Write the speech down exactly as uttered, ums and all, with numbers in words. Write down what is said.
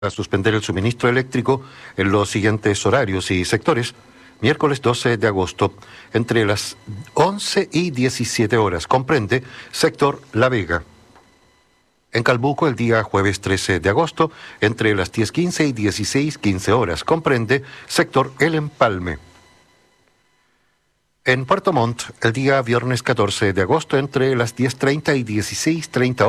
a suspender el suministro eléctrico en los siguientes horarios y sectores. Miércoles doce de agosto, entre las once y diecisiete horas, comprende sector La Vega. En Calbuco, el día jueves trece de agosto, entre las diez quince y dieciséis quince horas, comprende sector El Empalme. En Puerto Montt, el día viernes catorce de agosto, entre las diez treinta y dieciséis treinta